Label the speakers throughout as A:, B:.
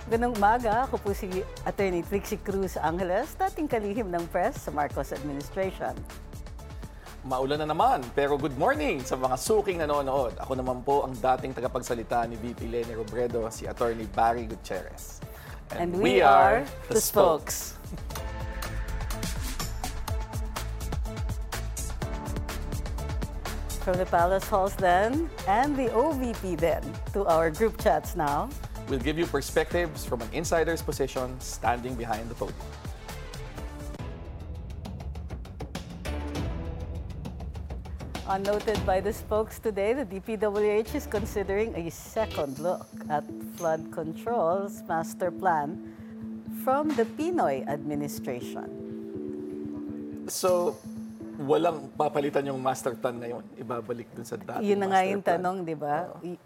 A: Ganang umaga, ako po si Attorney Trixie Cruz Angeles, dating kalihim ng press sa Marcos administration.
B: Maulan na naman, pero good morning sa mga suking nanonood. Ako naman po ang dating tagapagsalita ni VP Leni Robredo, si Attorney Barry Gutierrez.
A: And we are the Spokes. From the Palace Halls then, and the OVP then, to our group chats now.
B: We'll give you perspectives from an insider's position standing behind the podium.
A: Unnoted by the Spokes today, the DPWH is considering a second look at flood control's master plan from the Pinoy administration.
B: So, walang papalitan yung master plan na yun. Ibabalik dun sa dating
A: Yun na nga
B: master
A: yung
B: plan.
A: tanong, di ba?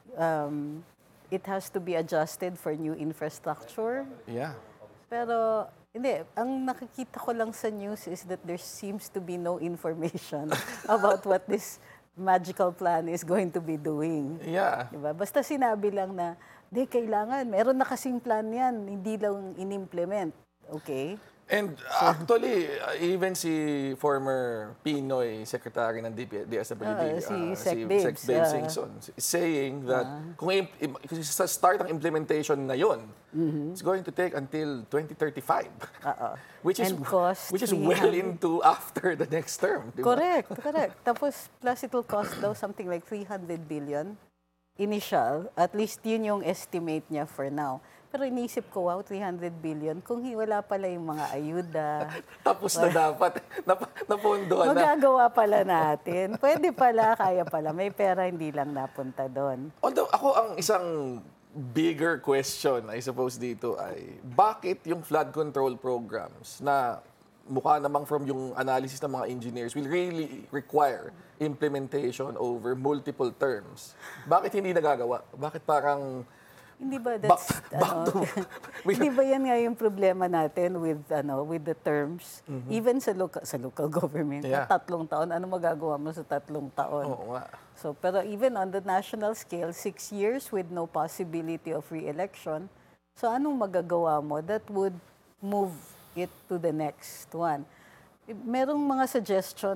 A: It has to be adjusted for new infrastructure.
B: Yeah.
A: Pero, hindi. Ang nakikita ko lang sa news is that there seems to be no information about what this magical plan is going to be doing.
B: Yeah.
A: Diba? Basta sinabi lang na, di, kailangan. Meron na kasing plan yan. Hindi lang in-implement. Okay?
B: And actually, even si former Pinoy Secretary ng DSWD,
A: si Sec.
B: Sec.
A: Babes,
B: Babes Singson, is saying that kung sa start ng implementation na yun, it's going to take until 2035. Which is
A: And cost
B: which is well
A: 300.
B: into after the next term. Diba?
A: Correct. Tapos, plus it will cost daw something like 300 billion initial. At least yun yung estimate niya for now. Pero inisip ko, wow, 300 billion. Kung wala pala yung mga ayuda.
B: Tapos na dapat, napondohan na.
A: Magagawa pala natin. Pwede pala, kaya pala. May pera, hindi lang napunta doon.
B: Although ako ang isang bigger question, I suppose, dito ay bakit yung flood control programs na mukha namang from yung analysis ng mga engineers will really require implementation over multiple terms. Bakit hindi nagagawa? Bakit parang
A: Hindi ba that's hindi ba yan nga yung problema natin with the terms even sa local government
B: Yeah.
A: 3 taon ano magagawa mo sa 3 taon?
B: Oo nga.
A: So pero even on the national scale 6 years with no possibility of re-election. So anong magagawa mo that would move it to the next one? Merong mga suggestion